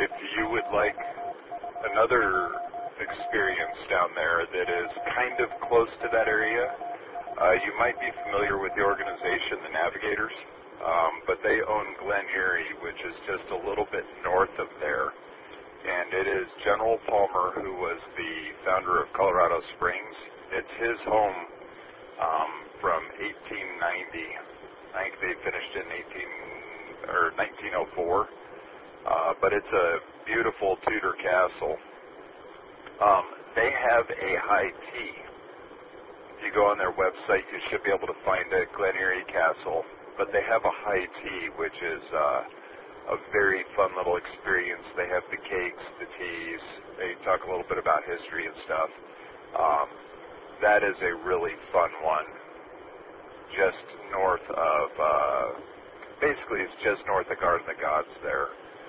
if you would like another experience down there that is kind of close to that area, you might be familiar with the organization, the Navigators, but they own Glen Erie, which is just a little bit north of there. And it is General Palmer, who was the founder of Colorado Springs. It's his home from 1890. I think they finished in 1904. But it's a beautiful Tudor castle. They have a high tea. If you go on their website, you should be able to find a Glen Erie Castle. But they have a high tea, which is a very fun little experience. They have the cakes, the teas. They talk a little bit about history and stuff. That is a really fun one. Just north of, basically it's just north of Garden of the Gods there.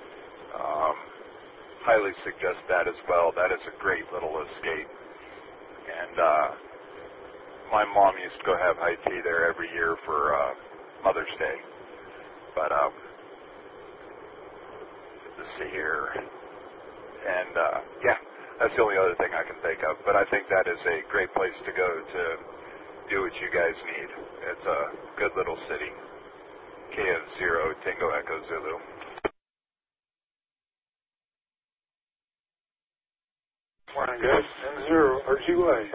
Highly suggest that as well. That is a great little escape. And my mom used to go have high tea there every year for Mother's Day. But let's see here. And yeah, that's the only other thing I can think of. But I think that is a great place to go to do what you guys need. It's a good little city. KF0 Tango Echo Zulu. Morning, guys. M0 RGY.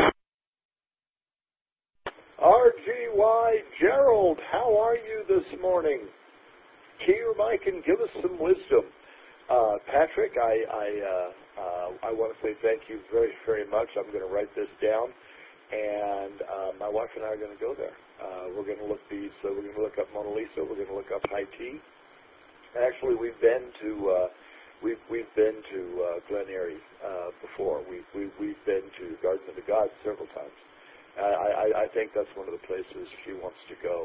RGY Gerald, how are you this morning? Key your mic and give us some wisdom. Patrick, I want to say thank you very, very much. I'm going to write this down, and my wife and I are going to go there. We're going to look up Mona Lisa. We're going to look up high tea. Actually, we've been to Glen Erie before. We've been to Garden of the Gods several times. I think that's one of the places she wants to go.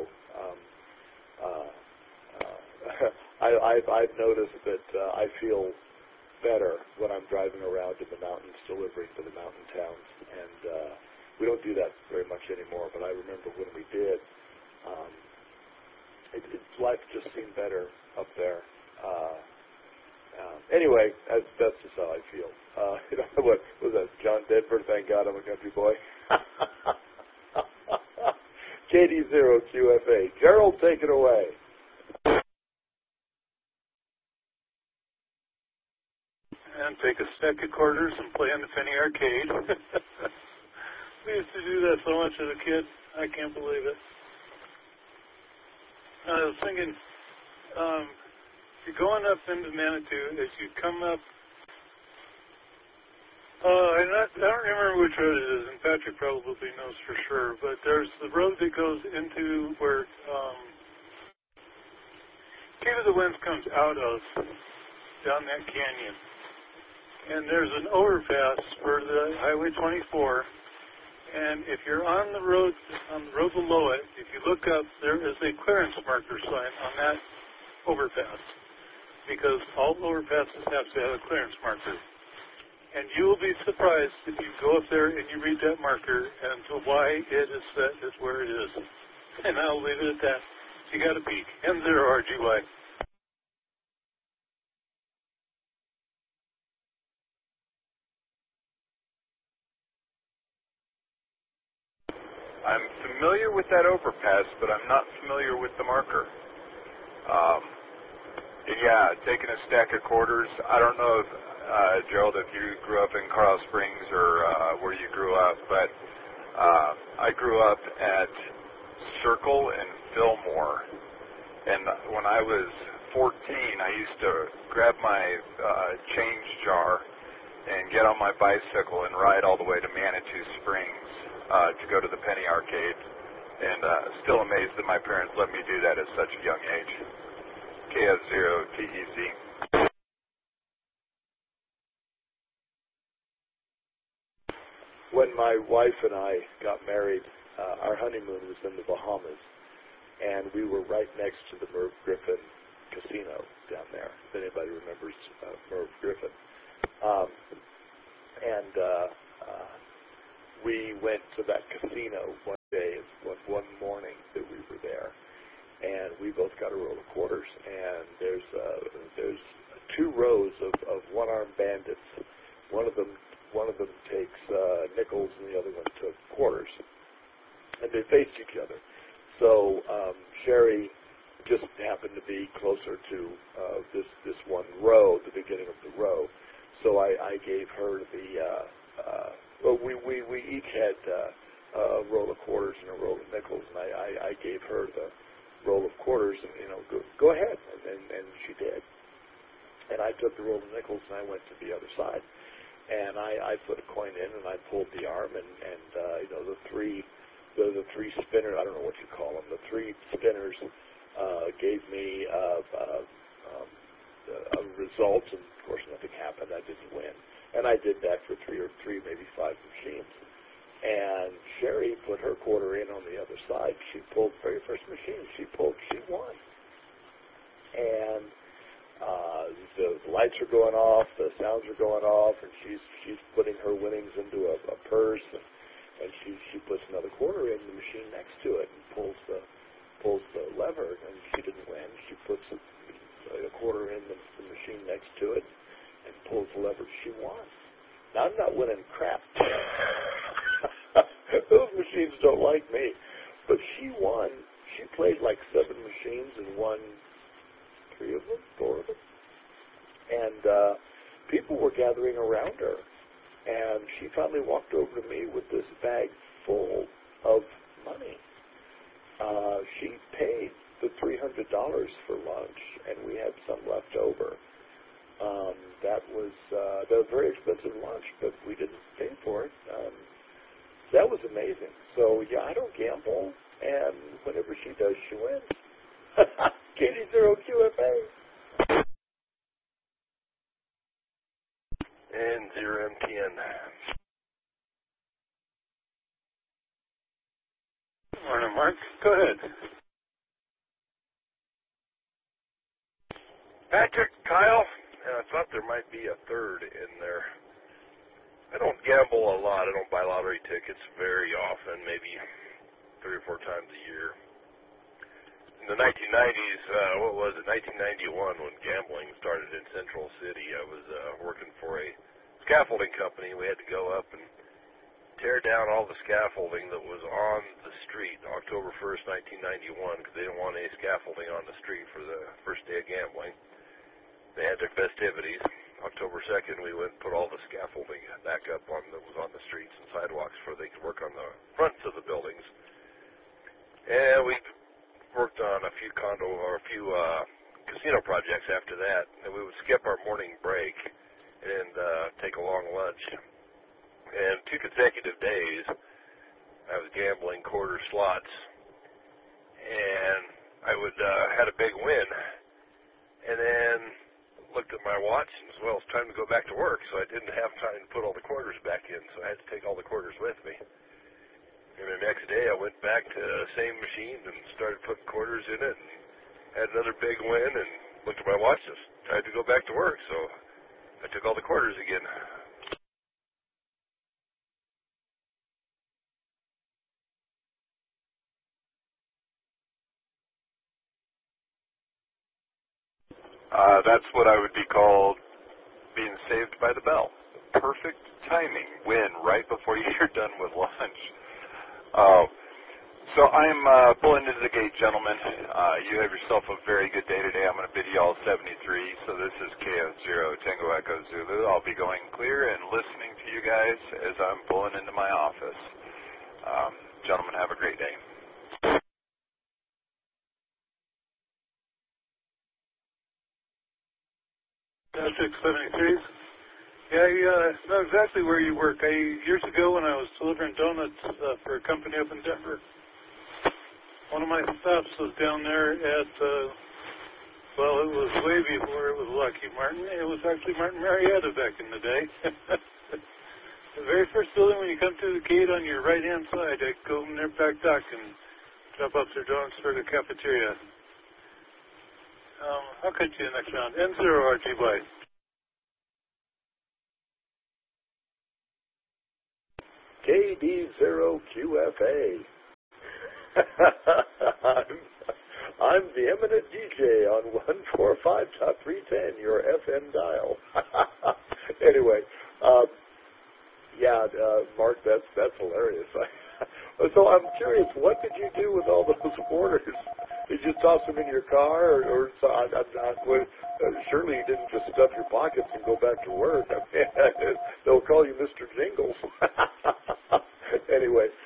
I've noticed that I feel better when I'm driving around in the mountains, delivering to the mountain towns, and we don't do that very much anymore. But I remember when we did. Life just seemed better up there. Anyway, that's just how I feel. What was that? John Denver, thank God I'm a country boy. KD0QFA. Gerald, take it away. And take a stack of quarters and play in the penny arcade. We used to do that so much as a kid. I can't believe it. I was thinking, you're going up into Manitou, as you come up, I don't remember which road it is, and Patrick probably knows for sure, but there's the road that goes into where Cave of the Winds comes out of, down that canyon. And there's an overpass for the Highway 24, and if you're on the road below it, if you look up, there is a clearance marker sign on that overpass, because all overpasses have to have a clearance marker. And you will be surprised if you go up there and you read that marker and to why it is set as where it is. And I'll leave it at that. You got to peek. M0RGY. I'm familiar with that overpass, but I'm not familiar with the marker. Yeah, taking a stack of quarters. I don't know if, Gerald, if you grew up in Colorado Springs or where you grew up, but I grew up at Circle and Fillmore. And when I was 14, I used to grab my change jar and get on my bicycle and ride all the way to Manitou Springs to go to the Penny Arcade. And still amazed that my parents let me do that at such a young age. KF0TEC. When my wife and I got married, our honeymoon was in the Bahamas, and we were right next to the Merv Griffin Casino down there, if anybody remembers Merv Griffin. We went to that casino one day, one morning that we were there, and we both got a roll of quarters, and there's 2 rows of one-armed bandits. One of them takes nickels, and the other one took quarters, and they faced each other. So Sherry just happened to be closer to this one row, the beginning of the row. So I gave her the. Well, we each had a roll of quarters and a roll of nickels, and I gave her the roll of quarters, and go ahead, and she did. And I took the roll of nickels and I went to the other side, and I put a coin in and I pulled the arm, and the three spinners, I don't know what you call them, the three spinners gave me a result, and of course nothing happened. I didn't win, and I did that for three, maybe five machines. And Sherry put her quarter in on the other side. She pulled the very first machine she won. And the lights are going off, the sounds are going off, and she's putting her winnings into a purse, and she puts another quarter in the machine next to it and pulls the lever, and she didn't win. She puts a quarter in the machine next to it and pulls the lever. She won. Now, I'm not winning crap. Those machines don't like me. But she won. She played like 7 machines and won 3 of them, 4 of them. And people were gathering around her. And she finally walked over to me with this bag full of money. She paid the $300 for lunch, and we had some left over. That was a very expensive lunch, but we didn't pay for it. That was amazing. So, yeah, I don't gamble, and whenever she does, she wins. KD0QFA. And 0MTN. Morning, Mark. Go ahead. Patrick, Kyle, I thought there might be a third in there. I don't gamble a lot. I don't buy lottery tickets very often, maybe 3 or 4 times a year. In the 1990s, 1991, when gambling started in Central City, I was working for a scaffolding company. We had to go up and tear down all the scaffolding that was on the street October 1st, 1991, because they didn't want any scaffolding on the street for the first day of gambling. They had their festivities. October 2nd, we went and put all the scaffolding back up that was on the streets and sidewalks where they could work on the fronts of the buildings. And we worked on a few casino projects after that. And we would skip our morning break and take a long lunch. And 2 consecutive days, I was gambling quarter slots, and I would had a big win, and then looked at my watch, and well, it's time to go back to work, so I didn't have time to put all the quarters back in, so I had to take all the quarters with me. And the next day, I went back to the same machine and started putting quarters in it, and had another big win, and looked at my watch, and tried to go back to work, so I took all the quarters again. That's what I would be called being saved by the bell. Perfect timing. Win right before you're done with lunch. So I'm pulling into the gate, gentlemen. You have yourself a very good day today. I'm going to bid you all 73. So this is KO0 Tango Echo Zulu. I'll be going clear and listening to you guys as I'm pulling into my office. Gentlemen, have a great day. Patrick 73. Yeah, I know exactly where you work. Years ago when I was delivering donuts for a company up in Denver, one of my stops was down there at, it was way before it was Lockheed Martin. It was actually Martin Marietta back in the day. The very first building when you come to the gate on your right-hand side, I go in their back dock and drop off their donuts for the cafeteria. I'll cut you next round. N0RG-Y. KD0QFA. I'm the eminent DJ on 145.310, your FM dial. Anyway, Mark, that's hilarious. So I'm curious, what did you do with all those quarters? Did you toss them in your car, or surely you didn't just stuff your pockets and go back to work? I mean, they'll call you Mr. Jingles. Anyway,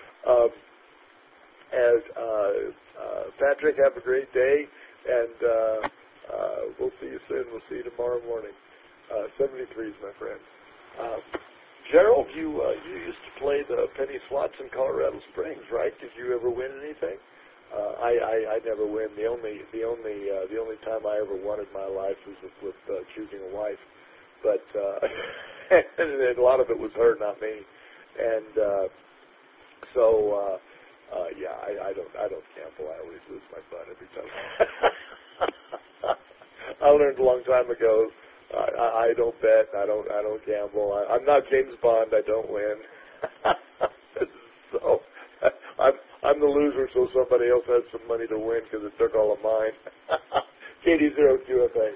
Patrick, have a great day, and we'll see you soon. We'll see you tomorrow morning. 73s, my friend. Gerald, you used to play the penny slots in Colorado Springs, right? Did you ever win anything? I never win. The only time I ever won in my life was with choosing a wife, but and a lot of it was her, not me. And I don't gamble. I always lose my butt every time. I learned a long time ago. I don't bet. I don't gamble. I'm not James Bond. I don't win. So I'm the loser. So somebody else has some money to win because it took all of mine. KD0QFA.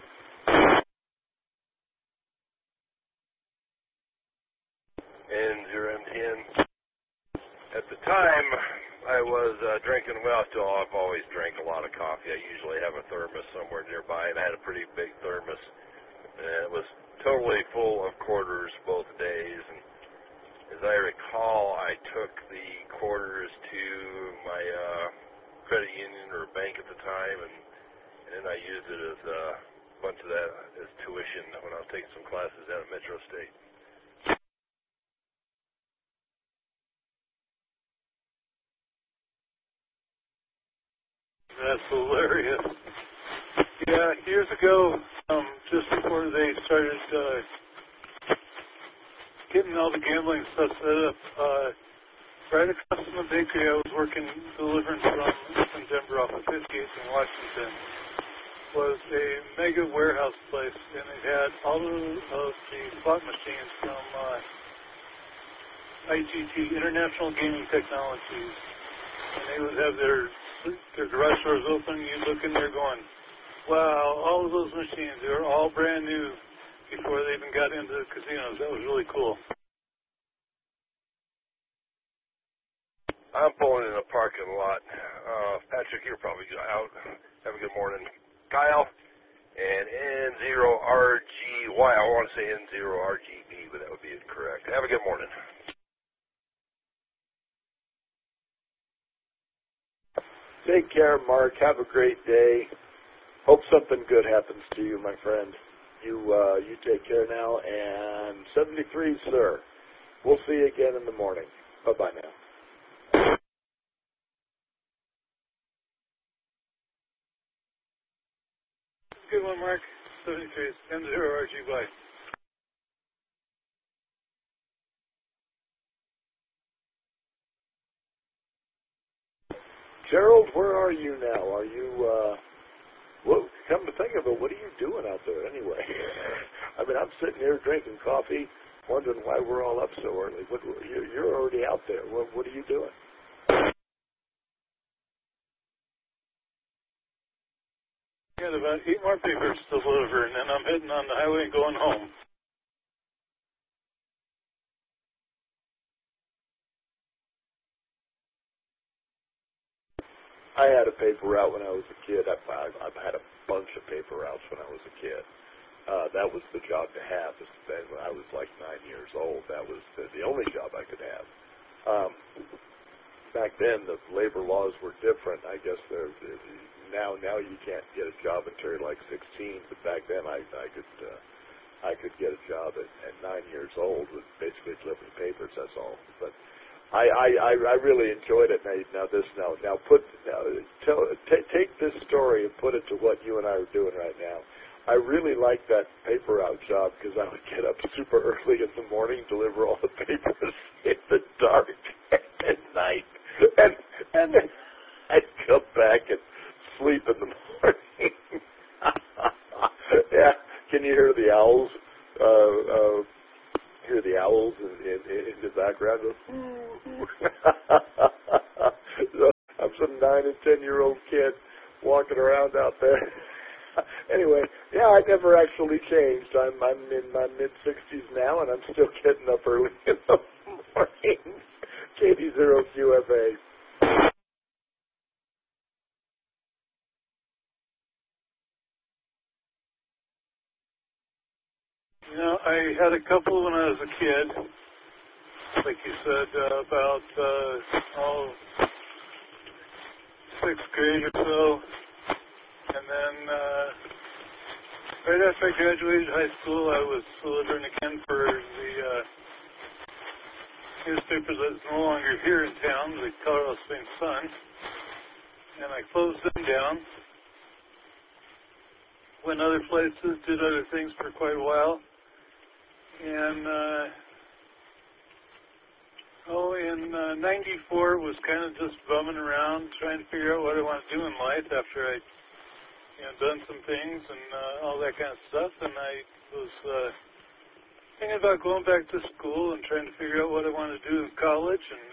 N0M10. At the time, I was drinking, I've always drank a lot of coffee. I usually have a thermos somewhere nearby, and I had a pretty big thermos. And it was totally full of quarters both days. And as I recall, I took the quarters to my credit union or bank at the time, and then I used it as a bunch of that as tuition when I was taking some classes down at Metro State. That's hilarious. Yeah, years ago, just before they started getting all the gambling stuff set up, right across from the bakery I was working, delivering from Denver off of 58th in Washington, was a mega warehouse place, and it had all of the slot machines from IGT, International Gaming Technologies, and they would have their garage doors open. You look in there going, wow, all of those machines, they were all brand new before they even got into the casinos. That was really cool. I'm pulling in a parking lot. Patrick, you're probably out. Have a good morning. Kyle, and N0RGY. I want to say N0RGB, but that would be incorrect. Have a good morning. Take care, Mark. Have a great day. Hope something good happens to you, my friend. You take care now. And 73, sir. We'll see you again in the morning. Bye-bye now. Good one, Mark. 73 is N0RGY. Gerald, where are you now? Are you, well, come to think of it, what are you doing out there anyway? I mean, I'm sitting here drinking coffee, wondering why we're all up so early. You're already out there. What are you doing? I got about 8 more papers to deliver, and then I'm heading on the highway and going home. I had a paper route when I was a kid. I've had a bunch of paper routes when I was a kid. That was the job to have. When I was like 9 years old, that was the only job I could have. Back then, the labor laws were different. I guess now you can't get a job until you're like 16. But back then, I could get a job at 9 years old with basically delivering papers. That's all. But I really enjoyed it. Take this story and put it to what you and I are doing right now. I really liked that paper route job because I would get up super early in the morning, deliver all the papers in the dark at night, and then I'd come back and sleep in the morning. Yeah, can you hear the owls? Hear the owls in the background. So I'm some 9 and 10-year-old kid walking around out there. Anyway, yeah, I never actually changed. I'm in my mid-60s now, and I'm still getting up early in the morning. KD0QFA. You know, I had a couple when I was a kid, like you said, about, sixth grade or so. And then, right after I graduated high school, I was delivering again for the newspaper that's no longer here in town, the Colorado Springs Sun. And I closed them down. Went other places, did other things for quite a while. And, in 94 was kind of just bumming around, trying to figure out what I want to do in life after I, done some things and all that kind of stuff. And I was thinking about going back to school and trying to figure out what I wanted to do in college. And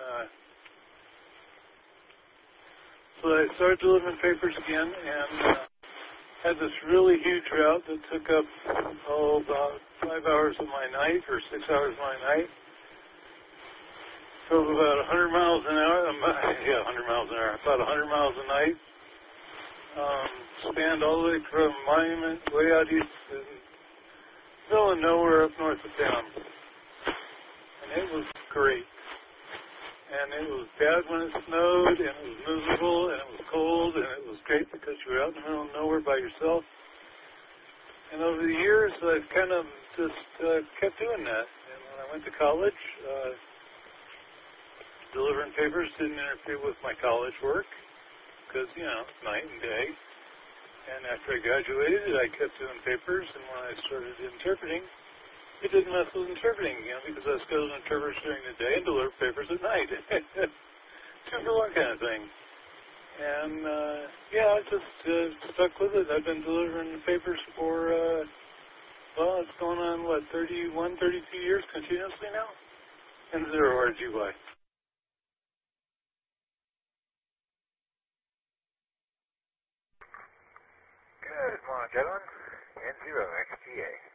so I started delivering papers again and had this really huge route that took up, about 5 hours of my night or 6 hours of my night. Drove about 100 miles an hour, 100 miles an hour, about 100 miles a night. Spanned all the way from Monument, way out east, in the middle of nowhere up north of town. And it was great. And it was bad when it snowed, and it was miserable, and it was cold, and it was great because you were out in the middle of nowhere by yourself. And over the years, I've kind of just kept doing that. And when I went to college, delivering papers didn't interfere with my college work because, it's night and day. And after I graduated, I kept doing papers, and when I started interpreting, it didn't mess with interpreting, because I was scheduled interpreters during the day and deliver papers at night. 2-for-1 kind of thing. And, I just stuck with it. I've been delivering papers for, it's going on, 31, 32 years continuously now? And 0RGY. Good morning, gentlemen. N0XTA.